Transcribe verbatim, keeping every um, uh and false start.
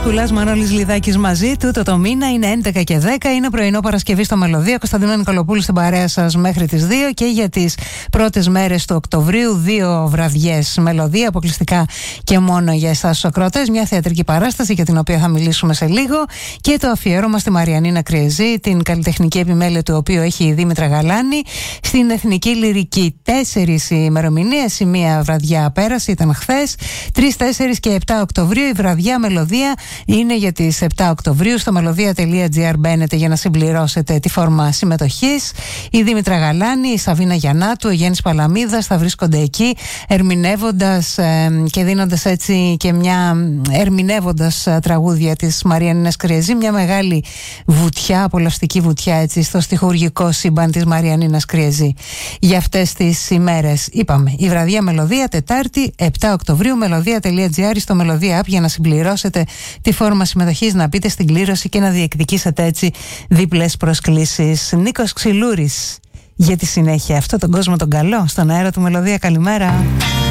Κουλάς, Μανώλης Λιδάκης μαζί του. Το, το μήνα είναι έντεκα και δέκα. Είναι πρωινό Παρασκευή στο Μελωδία. Κωνσταντίνα Νικολοπούλου στην παρέα σας μέχρι τις δύο. Και για τις πρώτες μέρες του Οκτωβρίου, δύο βραδιές Μελωδία, αποκλειστικά και μόνο για εσάς τους ακροατές. Μια θεατρική παράσταση για την οποία θα μιλήσουμε σε λίγο. Και το αφιέρωμα στη Μαριανίνα Κριεζή, την καλλιτεχνική επιμέλεια του οποίου έχει η Δήμητρα Γαλάνη. Στην Εθνική Λυρική, τέσσερις ημερομηνίες. Η μία βραδιά πέρασε, ήταν χθες. τρεις, τέσσερις και επτά Οκτωβρίου. Η βραδιά Μελωδία είναι για τις επτά Οκτωβρίου. Στο μελωδία τελεία τζι άρ μπαίνετε για να συμπληρώσετε τη φόρμα συμμετοχής. Η Δήμητρα Γαλάνη, η Σαβίνα Γιαννάτου, ο Γιάννης Παλαμίδας θα βρίσκονται εκεί, ερμηνεύοντας ε, και δίνοντας έτσι και μια ερμηνεύοντας ε, τραγούδια της Μαριανίνας Κριεζή. Μια μεγάλη βουτιά, απολαυστική βουτιά έτσι στο στιχουργικό σύμπαν της Μαριανίνας Κριεζή. Για αυτές τις ημέρες είπαμε, η βραδιά Μελωδία Τετάρτη επτά Οκτωβρίου, μελωδία τελεία τζι άρ, στο Μελωδία App για να συμπληρώσετε τη φόρμα συμμετοχής, να μπείτε στην κλήρωση και να διεκδικήσετε έτσι δίπλες προσκλήσεις. Νίκος Ξυλούρης για τη συνέχεια. Αυτό τον κόσμο τον καλό στον αέρα του Μελωδία. Καλημέρα.